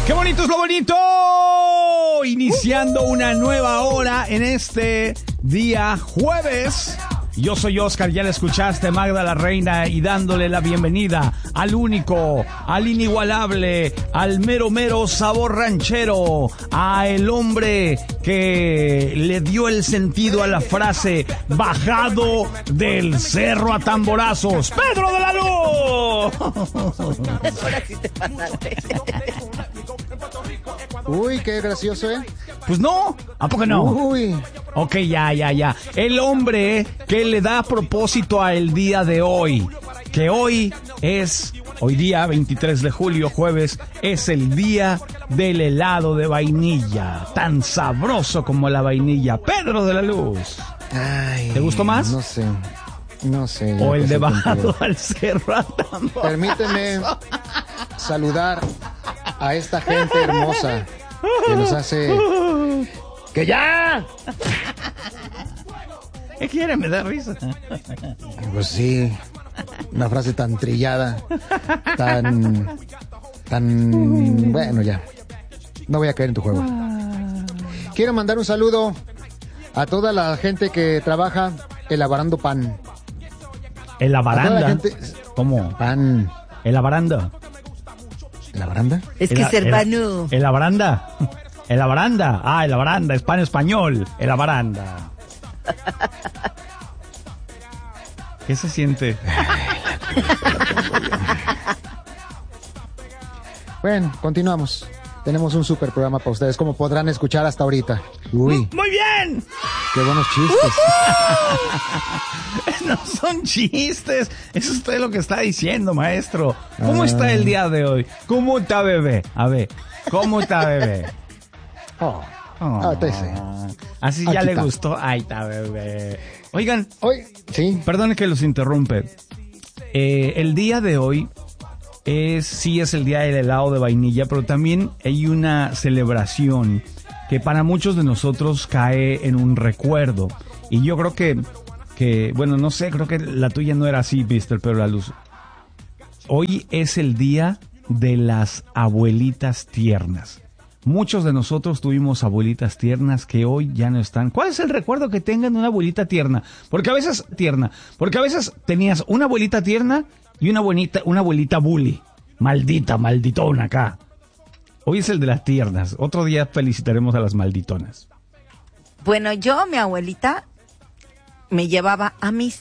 ¡Qué bonito es lo bonito! Iniciando una nueva hora en este día jueves. Yo soy Oscar, ya la escuchaste, Magda la Reina, y dándole la bienvenida al único, al inigualable, al mero mero sabor ranchero, a el hombre que le dio el sentido a la frase bajado del cerro a tamborazos, Pedro de la Luz. Ahora sí te pasaste. Uy, qué gracioso, ¿eh? Pues no, ¿a poco no? Uy. Ok, ya. El hombre que le da propósito al día de hoy, que hoy día 23 de julio, jueves, es el día del helado de vainilla, tan sabroso como la vainilla. Pedro de la Luz. Ay, ¿Te gustó más? No sé. O el de bajado al cerro. Permíteme saludar a esta gente hermosa que nos hace... ¡Que ya! ¿Qué quiere? Me da risa. Pues sí, una frase tan trillada, tan... Bueno, ya. No voy a caer en tu juego. Quiero mandar un saludo a toda la gente que trabaja elaborando pan. ¿En la baranda? Gente... ¿Cómo? Pan. ¿En la baranda? ¿En la baranda? Es que Servano. ¿En la baranda? ¿En la baranda? Ah, en la baranda, es pan español. En la baranda. ¿Qué se siente? Bueno, continuamos. Tenemos un super programa para ustedes, como podrán escuchar hasta ahorita. Uy. ¡Muy bien! ¡Qué buenos chistes! No son chistes. Eso es todo lo que está diciendo, maestro. ¿Cómo está el día de hoy? ¿Cómo está, bebé? A ver, ¿cómo está, bebé? Así ya le gustó. Ahí está, bebé. Oigan, sí. Perdone que los interrumpe. El día de hoy sí es el día del helado de vainilla, pero también hay una celebración que para muchos de nosotros cae en un recuerdo. Y yo creo que bueno, no sé, creo que la tuya no era así, Mr. Pedro La Luz. Hoy es el día de las abuelitas tiernas. Muchos de nosotros tuvimos abuelitas tiernas que hoy ya no están. ¿Cuál es el recuerdo que tengan de una abuelita tierna? Porque a veces tenías una abuelita tierna y una abuelita bully. Malditona acá. Hoy es el de las tiernas. Otro día felicitaremos a las malditonas. Bueno, mi abuelita me llevaba a mis